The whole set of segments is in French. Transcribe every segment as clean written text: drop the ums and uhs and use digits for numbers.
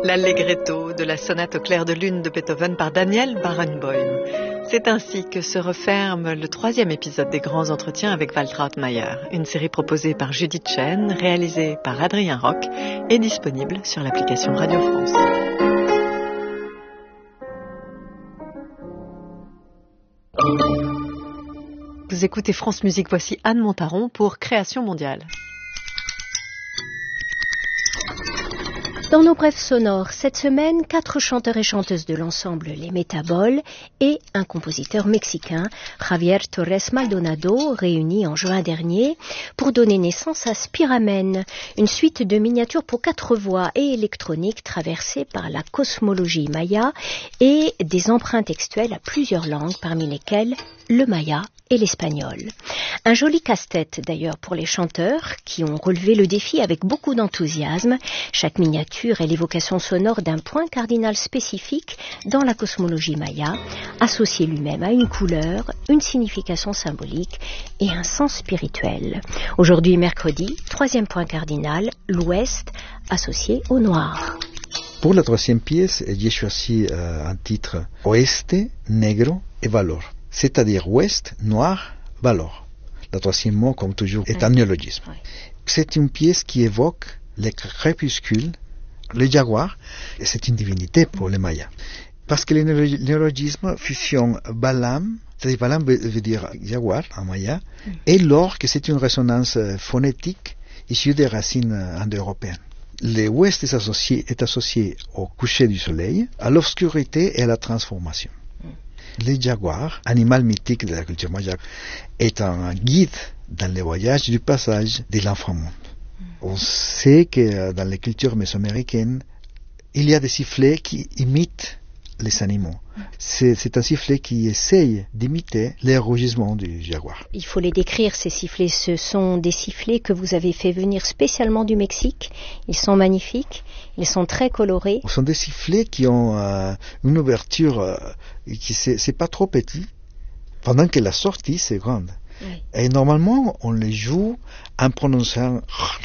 L'allegretto de la sonate au clair de lune de Beethoven par Daniel Barenboim. C'est ainsi que se referme le 3e épisode des Grands Entretiens avec Waltraud Mayer, une série proposée par Judith Chen, réalisée par Adrien Roch et disponible sur l'application Radio France. Vous écoutez France Musique, voici Anne Montaron pour Création mondiale. Dans nos brèves sonores, cette semaine, 4 chanteurs et chanteuses de l'ensemble Les Métaboles et un compositeur mexicain, Javier Torres Maldonado, réunis en juin dernier pour donner naissance à Spiramen, une suite de miniatures pour 4 voix et électroniques traversées par la cosmologie maya et des emprunts textuels à plusieurs langues, parmi lesquelles le maya et l'espagnol. Un joli casse-tête d'ailleurs pour les chanteurs qui ont relevé le défi avec beaucoup d'enthousiasme. Chaque miniature est l'évocation sonore d'un point cardinal spécifique dans la cosmologie maya, associé lui-même à une couleur, une signification symbolique et un sens spirituel. Aujourd'hui mercredi, 3e point cardinal, l'ouest associé au noir. Pour la 3e pièce, j'ai choisi un titre Oeste, Negro et Valor. C'est-à-dire ouest, noir, valor. Le 3e mot, comme toujours, est un néologisme. C'est une pièce qui évoque le crépuscule, le jaguar, et c'est une divinité pour les Mayas. Parce que le néologisme fusionne Balam, c'est-à-dire Balam veut dire jaguar en maya, et l'orque, c'est une résonance phonétique issue des racines indo-européennes. L'ouest est associé au coucher du soleil, à l'obscurité et à la transformation. Le jaguar, animal mythique de la culture maya, est un guide dans les voyages du passage de l'inframonde. On sait que dans les cultures mésoaméricaines, il y a des sifflets qui imitent les animaux. C'est un sifflet qui essaye d'imiter les rugissements du jaguar. Il faut les décrire, ces sifflets. Ce sont des sifflets que vous avez fait venir spécialement du Mexique. Ils sont magnifiques, ils sont très colorés. Ce sont des sifflets qui ont une ouverture qui c'est pas trop petit, pendant que la sortie c'est grande. Oui. Et normalement, on les joue en prononçant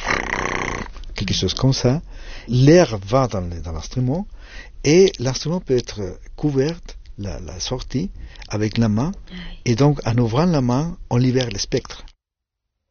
quelque chose comme ça. L'air va dans l'instrument et l'instrument peut être couvert, la sortie, avec la main. Oui. Et donc, en ouvrant la main, on libère le spectre.